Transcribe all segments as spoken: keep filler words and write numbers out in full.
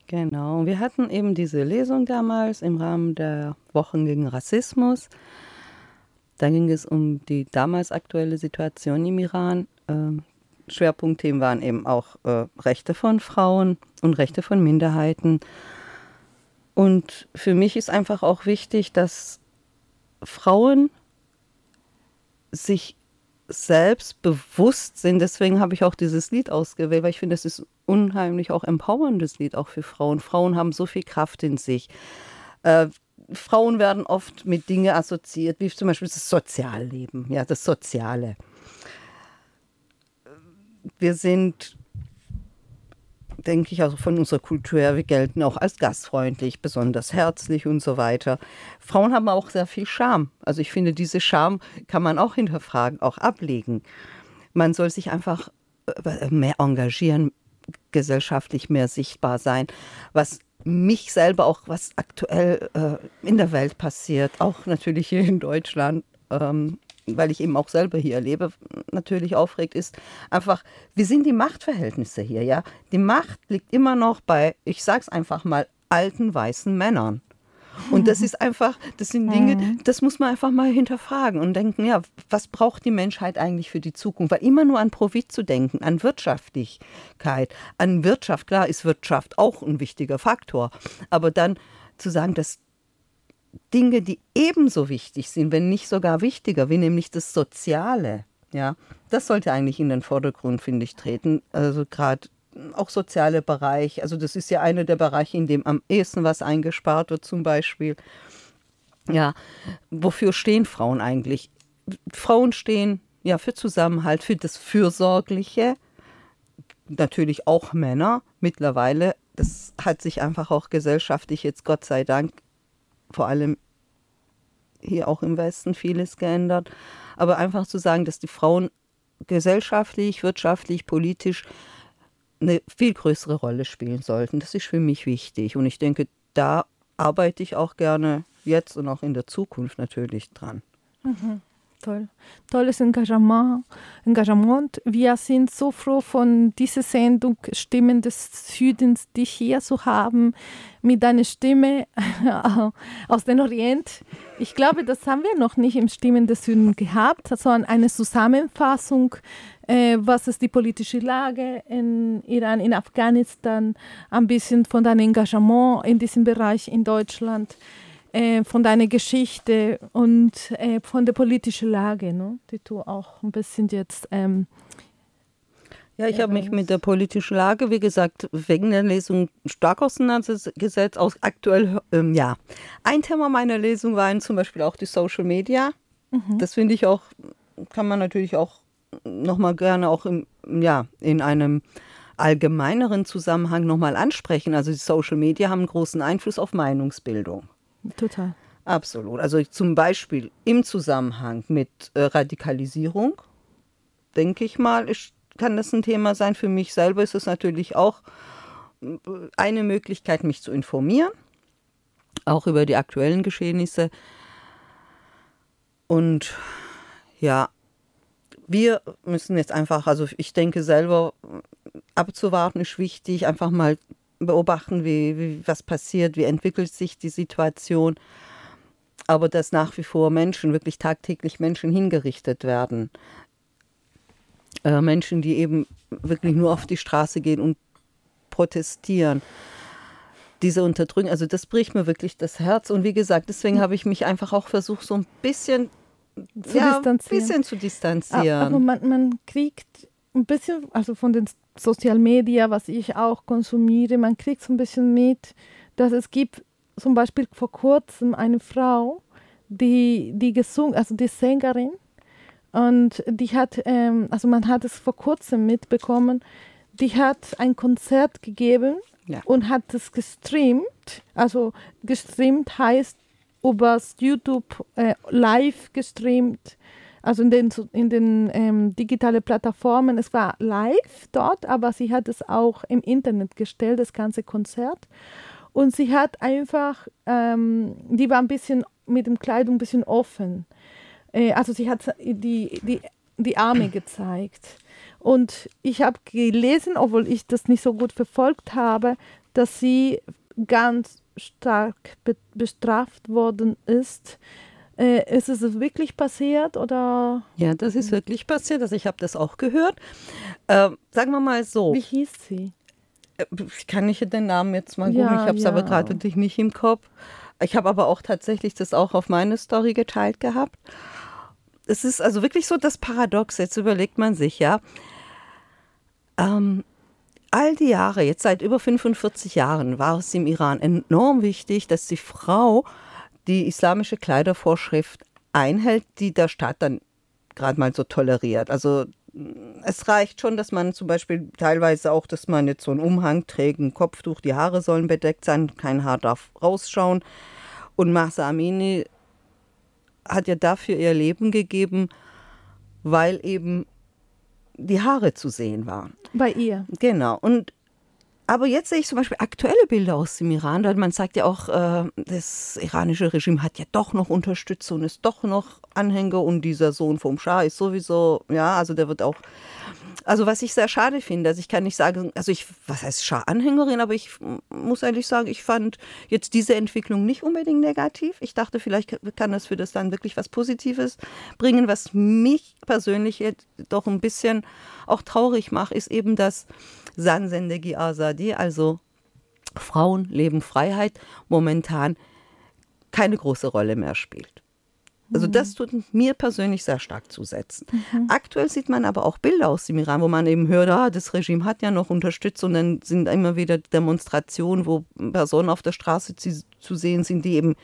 Genau. Wir hatten eben diese Lesung damals im Rahmen der Wochen gegen Rassismus. Da ging es um die damals aktuelle Situation im Iran. Ähm, Schwerpunktthemen waren eben auch äh, Rechte von Frauen und Rechte von Minderheiten. Und für mich ist einfach auch wichtig, dass Frauen sich selbst bewusst sind. Deswegen habe ich auch dieses Lied ausgewählt, weil ich finde, es ist ein unheimlich auch empowerndes Lied auch für Frauen. Frauen haben so viel Kraft in sich. Äh, Frauen werden oft mit Dingen assoziiert, wie zum Beispiel das Sozialleben, ja, das Soziale. Wir sind, denke ich, also von unserer Kultur her, wir gelten auch als gastfreundlich, besonders herzlich und so weiter. Frauen haben auch sehr viel Charme. Also ich finde, diese Charme kann man auch hinterfragen, auch ablegen. Man soll sich einfach mehr engagieren, gesellschaftlich mehr sichtbar sein, was mich selber auch, was aktuell äh, in der Welt passiert, auch natürlich hier in Deutschland, ähm, weil ich eben auch selber hier lebe, natürlich aufregt, ist einfach, wie sind die Machtverhältnisse hier, ja? Die Macht liegt immer noch bei, ich sag's einfach mal, alten weißen Männern. Und das ist einfach, das sind Dinge, das muss man einfach mal hinterfragen und denken, ja, was braucht die Menschheit eigentlich für die Zukunft? Weil immer nur an Profit zu denken, an Wirtschaftlichkeit, an Wirtschaft, klar ist Wirtschaft auch ein wichtiger Faktor, aber dann zu sagen, dass Dinge, die ebenso wichtig sind, wenn nicht sogar wichtiger, wie nämlich das Soziale, ja, das sollte eigentlich in den Vordergrund, finde ich, treten. Also gerade auch soziale Bereich, also das ist ja einer der Bereiche, in dem am ehesten was eingespart wird zum Beispiel. Ja, wofür stehen Frauen eigentlich? Frauen stehen ja für Zusammenhalt, für das Fürsorgliche, natürlich auch Männer mittlerweile. Das hat sich einfach auch gesellschaftlich jetzt Gott sei Dank, vor allem hier auch im Westen, vieles geändert. Aber einfach zu sagen, dass die Frauen gesellschaftlich, wirtschaftlich, politisch eine viel größere Rolle spielen sollten. Das ist für mich wichtig. Und ich denke, da arbeite ich auch gerne jetzt und auch in der Zukunft natürlich dran. Mhm. Toll. Tolles Engagement. Engagement. Wir sind so froh, von dieser Sendung Stimmen des Südens, dich hier zu haben, mit deiner Stimme aus dem Orient. Ich glaube, das haben wir noch nicht im Stimmen des Südens gehabt, sondern eine Zusammenfassung, äh, was ist die politische Lage in Iran, in Afghanistan, ein bisschen von deinem Engagement in diesem Bereich in Deutschland, von deiner Geschichte und äh, von der politischen Lage, ne, die du auch ein bisschen jetzt ähm, Ja, ich habe mich mit der politischen Lage, wie gesagt, wegen der Lesung stark auseinandergesetzt. Aus aktuell, ähm, ja. Ein Thema meiner Lesung waren zum Beispiel auch die Social Media. Mhm. Das finde ich auch, kann man natürlich auch nochmal gerne auch im, ja, in einem allgemeineren Zusammenhang nochmal ansprechen. Also die Social Media haben einen großen Einfluss auf Meinungsbildung. Total. Absolut. Also zum Beispiel im Zusammenhang mit äh, Radikalisierung, denke ich mal, ist, kann das ein Thema sein. Für mich selber ist es natürlich auch eine Möglichkeit, mich zu informieren, auch über die aktuellen Geschehnisse. Und ja, wir müssen jetzt einfach, also ich denke selber, abzuwarten ist wichtig, einfach mal beobachten, wie, wie was passiert, wie entwickelt sich die Situation. Aber dass nach wie vor Menschen, wirklich tagtäglich Menschen hingerichtet werden. Äh, Menschen, die eben wirklich nur auf die Straße gehen und protestieren. Diese Unterdrückung, also das bricht mir wirklich das Herz. Und wie gesagt, deswegen habe ich mich einfach auch versucht, so ein bisschen zu, ja, distanzieren. Bisschen zu distanzieren. Aber man, man kriegt ein bisschen, also von den Social Media, was ich auch konsumiere, man kriegt so ein bisschen mit, dass es gibt zum Beispiel vor kurzem eine Frau, die, die gesungen, also die Sängerin, und die hat, ähm, also man hat es vor kurzem mitbekommen, die hat ein Konzert gegeben, ja, und hat es gestreamt, also gestreamt heißt übers YouTube äh, live gestreamt, also in den, in den ähm, digitalen Plattformen. Es war live dort, aber sie hat es auch im Internet gestellt, das ganze Konzert. Und sie hat einfach, ähm, die war ein bisschen mit dem Kleidung ein bisschen offen. Äh, also sie hat die, die, die Arme gezeigt. Und ich habe gelesen, obwohl ich das nicht so gut verfolgt habe, dass sie ganz stark be- bestraft worden ist. Äh, ist es wirklich passiert oder? Ja, das ist wirklich passiert. Also ich habe das auch gehört. Ähm, sagen wir mal so. Wie hieß sie? Ich kann nicht den Namen jetzt mal googeln, Ja, ich habe es ja. aber gerade wirklich nicht im Kopf. Ich habe aber auch tatsächlich das auch auf meine Story geteilt gehabt. Es ist also wirklich so das Paradox, jetzt überlegt man sich, ja, ähm, all die Jahre, jetzt seit über fünfundvierzig Jahren, war es im Iran enorm wichtig, dass die Frau die islamische Kleidervorschrift einhält, die der Staat dann gerade mal so toleriert. Also es reicht schon, dass man zum Beispiel teilweise auch, dass man jetzt so einen Umhang trägt, ein Kopftuch, die Haare sollen bedeckt sein, kein Haar darf rausschauen. Und Mahsa Amini hat ja dafür ihr Leben gegeben, weil eben die Haare zu sehen waren. Bei ihr. Genau. Und aber jetzt sehe ich zum Beispiel aktuelle Bilder aus dem Iran. Man sagt ja auch, äh, das iranische Regime hat ja doch noch Unterstützer und ist doch noch Anhänger und dieser Sohn vom Schah ist sowieso, ja, also der wird auch, also was ich sehr schade finde, also ich kann nicht sagen, also ich, was heißt Schah-Anhängerin, aber ich muss ehrlich sagen, ich fand jetzt diese Entwicklung nicht unbedingt negativ. Ich dachte, vielleicht kann das für das dann wirklich was Positives bringen. Was mich persönlich jetzt doch ein bisschen auch traurig macht, ist eben, dass Zan Zendegi Azadi, also Frauen, Leben, Freiheit, momentan keine große Rolle mehr spielt. Also das tut mir persönlich sehr stark zusetzen. Mhm. Aktuell sieht man aber auch Bilder aus dem Iran, wo man eben hört, ah, das Regime hat ja noch Unterstützung. Und dann sind immer wieder Demonstrationen, wo Personen auf der Straße zu, zu sehen sind, die eben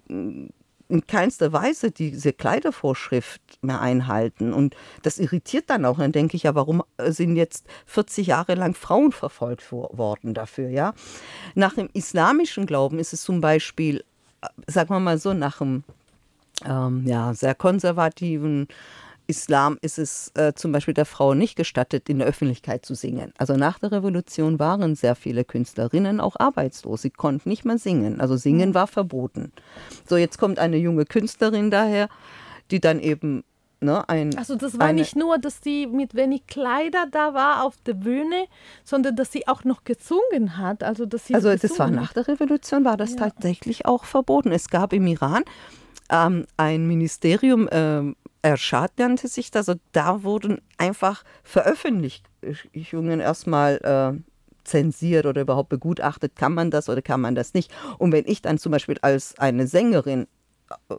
in keinster Weise diese Kleidervorschrift mehr einhalten. Und das irritiert dann auch. Dann denke ich ja, warum sind jetzt vierzig Jahre lang Frauen verfolgt worden dafür? Ja? Nach dem islamischen Glauben ist es zum Beispiel, sagen wir mal so, nach dem ähm, ja, sehr konservativen Islam ist es äh, zum Beispiel der Frau nicht gestattet, in der Öffentlichkeit zu singen. Also nach der Revolution waren sehr viele Künstlerinnen auch arbeitslos. Sie konnten nicht mehr singen. Also singen war verboten. So, jetzt kommt eine junge Künstlerin daher, die dann eben ne, ein... Also das war eine, nicht nur, dass sie mit wenig Kleider da war auf der Bühne, sondern dass sie auch noch gesungen hat. Also, dass sie also das war nach der Revolution, war das ja. tatsächlich auch verboten. Es gab im Iran ähm, ein Ministerium, ähm, Erschad nannte sich das, also da wurden einfach Veröffentlichungen erstmal äh, zensiert oder überhaupt begutachtet, kann man das oder kann man das nicht. Und wenn ich dann zum Beispiel als eine Sängerin äh,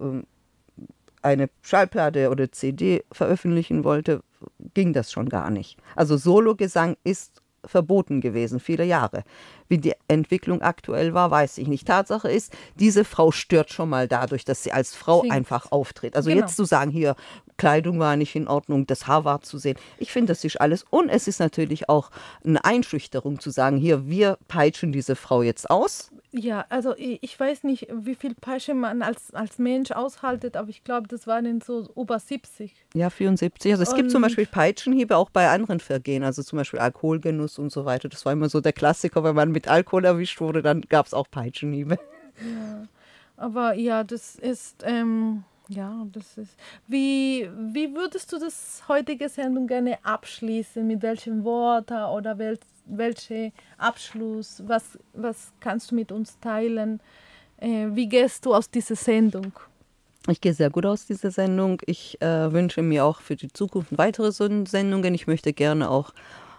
eine Schallplatte oder C D veröffentlichen wollte, ging das schon gar nicht. Also Sologesang ist verboten gewesen, viele Jahre. Wie die Entwicklung aktuell war, weiß ich nicht. Tatsache ist, diese Frau stört schon mal dadurch, dass sie als Frau Klingt. einfach auftritt. Also Genau. jetzt zu sagen, hier, Kleidung war nicht in Ordnung, das Haar war zu sehen. Ich finde, das ist alles. Und es ist natürlich auch eine Einschüchterung zu sagen, hier, wir peitschen diese Frau jetzt aus. Ja, also ich, ich weiß nicht, wie viel Peitsche man als, als Mensch aushaltet, aber ich glaube, das waren so über siebzig. Ja, vierundsiebzig. Also es und gibt zum Beispiel Peitschenhiebe auch bei anderen Vergehen, also zum Beispiel Alkoholgenuss und so weiter. Das war immer so der Klassiker, wenn man mit Alkohol erwischt wurde, dann gab es auch Peitschenhiebe. Ja, aber ja, das ist, ähm, ja, das ist, wie, wie würdest du das heutige Sendung gerne abschließen? Mit welchem Wort oder wel, welcher Abschluss? Was, was kannst du mit uns teilen? Äh, wie gehst du aus dieser Sendung? Ich gehe sehr gut aus dieser Sendung. Ich äh, wünsche mir auch für die Zukunft weitere Sendungen. Ich möchte gerne auch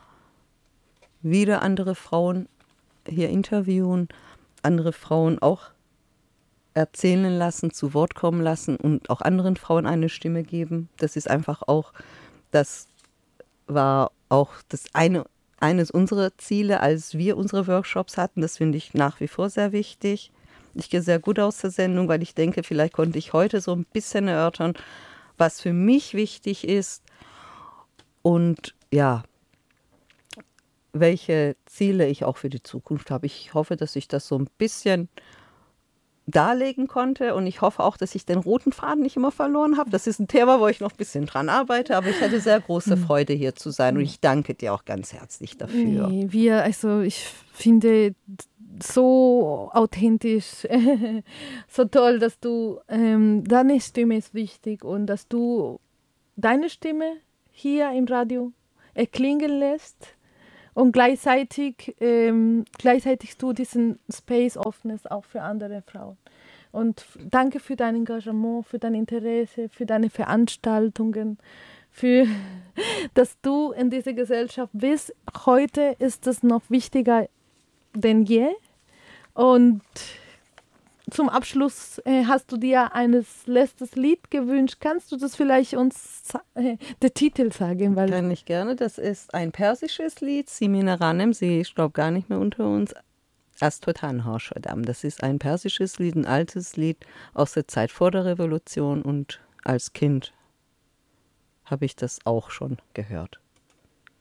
wieder andere Frauen hier interviewen, andere Frauen auch erzählen lassen, zu Wort kommen lassen und auch anderen Frauen eine Stimme geben. Das ist einfach auch, das war auch das eine, eines unserer Ziele, als wir unsere Workshops hatten. Das finde ich nach wie vor sehr wichtig. Ich gehe sehr gut aus der Sendung, weil ich denke, vielleicht konnte ich heute so ein bisschen erörtern, was für mich wichtig ist und ja, welche Ziele ich auch für die Zukunft habe. Ich hoffe, dass ich das so ein bisschen darlegen konnte und ich hoffe auch, dass ich den roten Faden nicht immer verloren habe. Das ist ein Thema, wo ich noch ein bisschen dran arbeite, aber ich hatte sehr große Freude, hier zu sein und ich danke dir auch ganz herzlich dafür. Nee, wir, also ich finde so authentisch, so toll, dass du, ähm, deine Stimme ist wichtig und dass du deine Stimme hier im Radio erklingen lässt Und gleichzeitig, ähm, gleichzeitig du diesen Space Offeness auch für andere Frauen. Und danke für dein Engagement, für dein Interesse, für deine Veranstaltungen, für dass du in dieser Gesellschaft bist. Heute ist es noch wichtiger denn je. Und zum Abschluss äh, hast du dir ein letztes Lied gewünscht. Kannst du das vielleicht uns äh, der Titel sagen? Weil Kann ich gerne. Das ist ein persisches Lied. Simina Ranem, sie ist, glaube ich, gar nicht mehr unter uns. Astotan Horshodam. Das ist ein persisches Lied, ein altes Lied aus der Zeit vor der Revolution. Und als Kind habe ich das auch schon gehört.